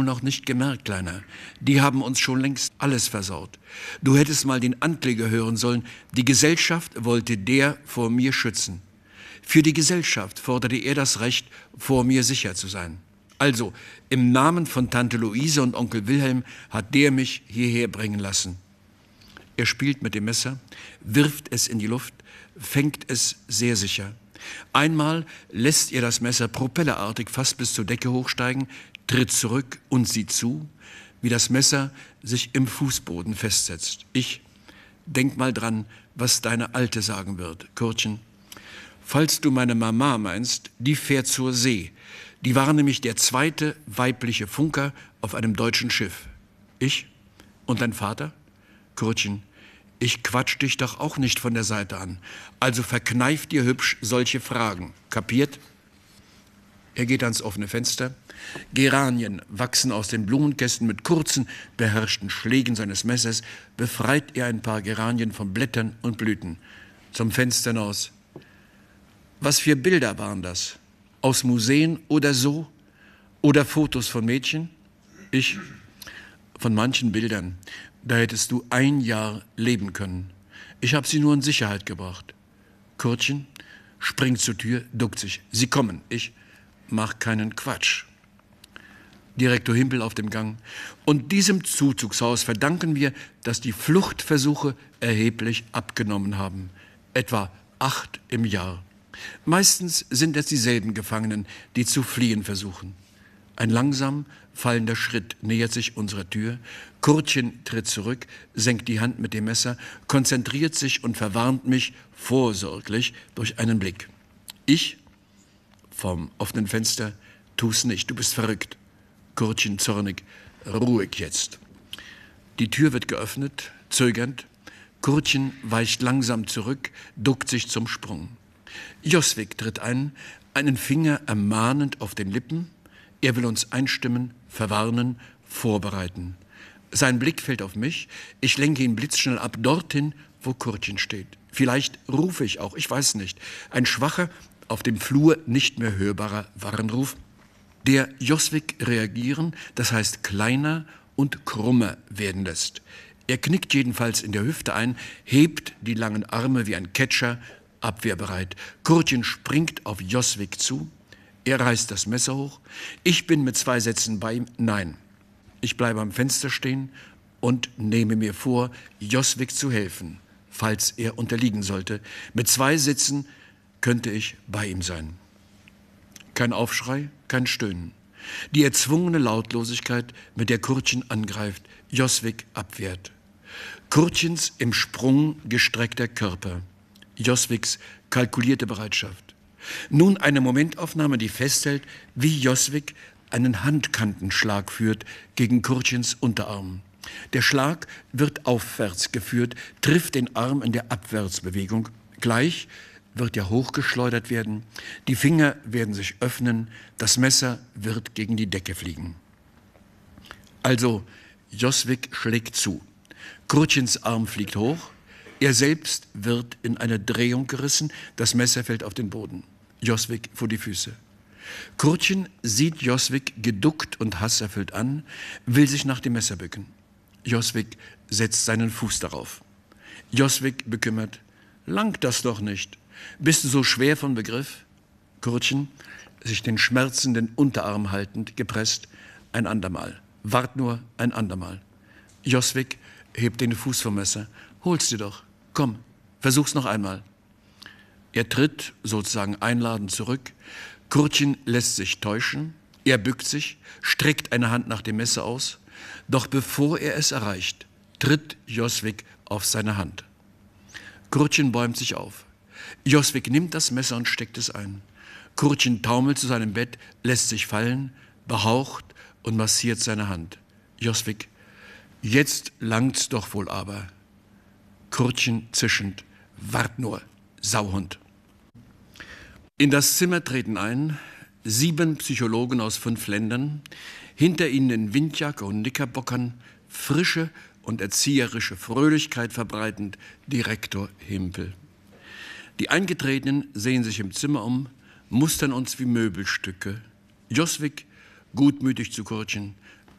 noch nicht gemerkt, Kleiner. Die haben uns schon längst alles versaut. Du hättest mal den Ankläger hören sollen. Die Gesellschaft wollte der vor mir schützen. Für die Gesellschaft forderte er das Recht, vor mir sicher zu sein. Also, im Namen von Tante Luise und Onkel Wilhelm hat der mich hierher bringen lassen. Er spielt mit dem Messer, wirft es in die Luft, fängt es sehr sicher. Einmal lässt er das Messer propellerartig fast bis zur Decke hochsteigen, tritt zurück und sieht zu, wie das Messer sich im Fußboden festsetzt. Denk mal dran, was deine Alte sagen wird, Kurtchen. Falls du meine Mama meinst, die fährt zur See. Die war nämlich der zweite weibliche Funker auf einem deutschen Schiff. Ich? Und dein Vater? Kurtchen, ich quatsch dich doch auch nicht von der Seite an. Also verkneif dir hübsch solche Fragen. Kapiert? Er geht ans offene Fenster. Geranien wachsen aus den Blumenkästen mit kurzen, beherrschten Schlägen seines Messers. Befreit er ein paar Geranien von Blättern und Blüten. Zum Fenster hinaus. Was für Bilder waren das? Aus Museen oder so? Oder Fotos von Mädchen? Von manchen Bildern. Da hättest du 1 Jahr leben können. Ich habe sie nur in Sicherheit gebracht. Kurtchen springt zur Tür, duckt sich. Sie kommen. Mach keinen Quatsch. Direktor Himpel auf dem Gang. Und diesem Zuzugshaus verdanken wir, dass die Fluchtversuche erheblich abgenommen haben. Etwa 8 im Jahr. Meistens sind es dieselben Gefangenen, die zu fliehen versuchen. Ein langsam fallender Schritt nähert sich unserer Tür. Kurtchen tritt zurück, senkt die Hand mit dem Messer, konzentriert sich und verwarnt mich vorsorglich durch einen Blick. Vom offenen Fenster, tu's nicht, du bist verrückt. Kurtchen zornig, ruhig jetzt. Die Tür wird geöffnet, zögernd. Kurtchen weicht langsam zurück, duckt sich zum Sprung. Joswig tritt ein, einen Finger ermahnend auf den Lippen. Er will uns einstimmen, verwarnen, vorbereiten. Sein Blick fällt auf mich. Ich lenke ihn blitzschnell ab, dorthin, wo Kurtchen steht. Vielleicht rufe ich auch, ich weiß nicht. Ein schwacher, auf dem Flur nicht mehr hörbarer Warnruf, der Joswig reagieren, das heißt kleiner und krummer werden lässt. Er knickt jedenfalls in der Hüfte ein, hebt die langen Arme wie ein Catcher, abwehrbereit. Kurtchen springt auf Joswig zu. Er reißt das Messer hoch. Ich bin mit 2 Sätzen bei ihm. Nein, ich bleibe am Fenster stehen und nehme mir vor, Joswig zu helfen, falls er unterliegen sollte. Mit 2 Sätzen könnte ich bei ihm sein. Kein Aufschrei, kein Stöhnen. Die erzwungene Lautlosigkeit, mit der Kurtchen angreift, Joswig abwehrt. Kurtchens im Sprung gestreckter Körper. Joswigs kalkulierte Bereitschaft. Nun eine Momentaufnahme, die festhält, wie Joswig einen Handkantenschlag führt gegen Kurtchens Unterarm. Der Schlag wird aufwärts geführt, trifft den Arm in der Abwärtsbewegung. Gleich wird er hochgeschleudert werden, die Finger werden sich öffnen, das Messer wird gegen die Decke fliegen. Also, Joswig schlägt zu. Kurtchens Arm fliegt hoch, er selbst wird in eine Drehung gerissen, das Messer fällt auf den Boden. Joswig vor die Füße. Kurtchen sieht Joswig geduckt und hasserfüllt an, will sich nach dem Messer bücken. Joswig setzt seinen Fuß darauf. Joswig bekümmert, langt das doch nicht. Bist du so schwer von Begriff? Kurtchen, sich den schmerzenden Unterarm haltend, gepresst, ein andermal. Wart nur, ein andermal. Joswig hebt den Fuß vom Messer. Hol's dir doch. Komm, versuch's noch einmal. Er tritt sozusagen einladend zurück. Kurtchen lässt sich täuschen. Er bückt sich, streckt eine Hand nach dem Messer aus. Doch bevor er es erreicht, tritt Joswig auf seine Hand. Kurtchen bäumt sich auf. Joswig nimmt das Messer und steckt es ein. Kurtchen taumelt zu seinem Bett, lässt sich fallen, behaucht und massiert seine Hand. Joswig, jetzt langt's doch wohl aber. Kurtchen zischend, wart nur, Sauhund. In das Zimmer treten ein 7 Psychologen aus 5 Ländern, hinter ihnen in Windjacke und Knickerbockern, frische und erzieherische Fröhlichkeit verbreitend, Direktor Himpel. Die Eingetretenen sehen sich im Zimmer um, mustern uns wie Möbelstücke. Joswig, gutmütig zu Kurtchen,